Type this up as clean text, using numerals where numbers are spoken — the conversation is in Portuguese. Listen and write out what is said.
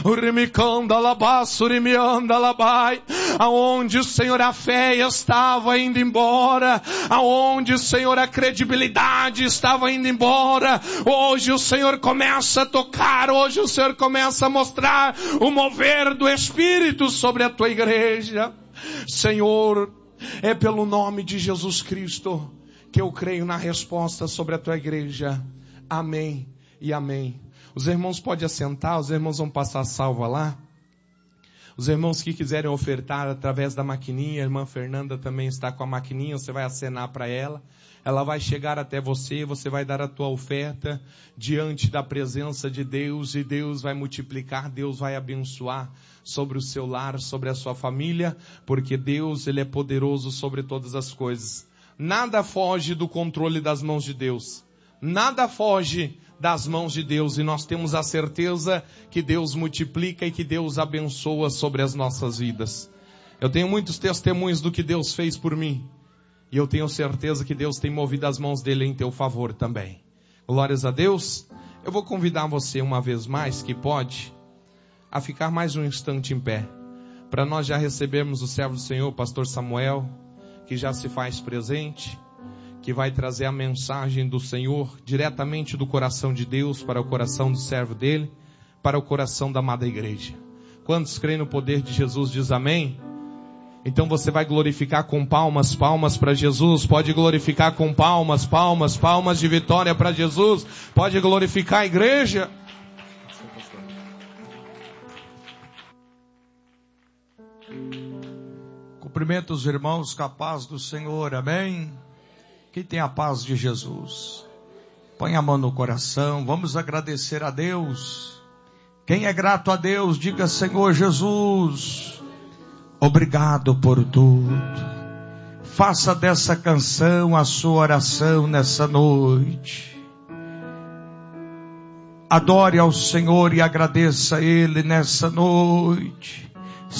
Aonde, Senhor, a fé estava indo embora, aonde, Senhor, a credibilidade estava indo embora, hoje o Senhor começa a tocar, hoje o Senhor começa a mostrar o mover do Espírito sobre a tua igreja. Senhor, é pelo nome de Jesus Cristo que eu creio na resposta sobre a tua igreja. Amém e amém. Os irmãos podem assentar, os irmãos vão passar a salva lá. Os irmãos que quiserem ofertar através da maquininha, a irmã Fernanda também está com a maquininha, você vai acenar para ela. Ela vai chegar até você, você vai dar a tua oferta diante da presença de Deus e Deus vai multiplicar, Deus vai abençoar sobre o seu lar, sobre a sua família, porque Deus, Ele é poderoso sobre todas as coisas. Nada foge do controle das mãos de Deus. Nada foge das mãos de Deus e nós temos a certeza que Deus multiplica e que Deus abençoa sobre as nossas vidas. Eu tenho muitos testemunhos do que Deus fez por mim e eu tenho certeza que Deus tem movido as mãos dele em teu favor também. Glórias a Deus. Eu vou convidar você uma vez mais, que pode, a ficar mais um instante em pé, para nós já recebermos o servo do Senhor, pastor Samuel, que já se faz presente, que vai trazer a mensagem do Senhor diretamente do coração de Deus para o coração do servo dele, para o coração da amada igreja. Quantos creem no poder de Jesus, diz amém? Então você vai glorificar com palmas, palmas para Jesus. Pode glorificar com palmas, palmas, palmas de vitória para Jesus. Pode glorificar a igreja. Cumprimento os irmãos com a paz do Senhor, amém? Quem tem a paz de Jesus? Põe a mão no coração, vamos agradecer a Deus. Quem é grato a Deus, diga: Senhor Jesus, obrigado por tudo. Faça dessa canção a sua oração nessa noite. Adore ao Senhor e agradeça a Ele nessa noite.